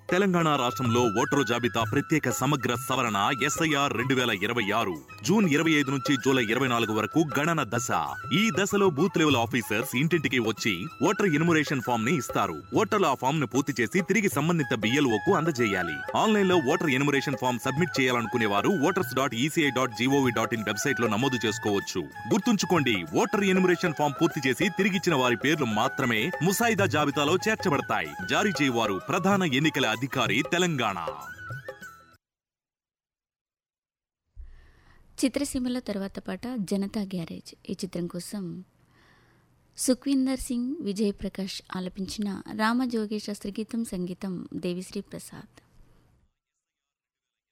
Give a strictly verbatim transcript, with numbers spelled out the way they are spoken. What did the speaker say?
తెలంగాణ రాష్ట్రంలో ఓటరు జాబితా ప్రత్యేక సమగ్ర సవరణ ఎస్ఐఆర్ రెండు వేల ఇరవై ఆరు జూన్ ఇరవై ఐదు నుంచి జూలై ఇరవై నాలుగు వరకు గణన దశ. ఈ దశలో బూత్ లెవెల్ ఆఫీసర్స్ ఇంటింటికి వచ్చి ఓటర్ ఎన్యుమరేషన్ ఫామ్ ని ఇస్తారు. ఓటర్లు ఆ ఫామ్ ను పూర్తి చేసి తిరిగి సంబంధిత బిఎల్ఓకు అందజేయాలి. ఆన్లైన్ లో ఓటర్ ఎన్యుమరేషన్ ఫామ్ సబ్మిట్ చేయాలనుకునే వారు voters dot ECI dot GOV dot in website లో నమోదు చేసుకోవచ్చు. గుర్తుంచుకోండి, ఓటర్ ఎన్యుమరేషన్ ఫామ్ పూర్తి చేసి తిరిగిచ్చిన వారి పేర్లు మాత్రమే ముసాయిదా జాబితాలో చేర్చబడతాయి. జారీ చేయవారు ప్రధాన ఎన్నికల అధికారి, తెలంగాణ. చిత్రసీమలో తర్వాత పాట జనతా గ్యారేజ్. ఈ చిత్రం కోసం సుఖ్వీందర్ సింగ్, విజయ్ ప్రకాష్ ఆలపించిన రామజోగేష్ శాస్త్రి గీతం, సంగీతం దేవిశ్రీ ప్రసాద్.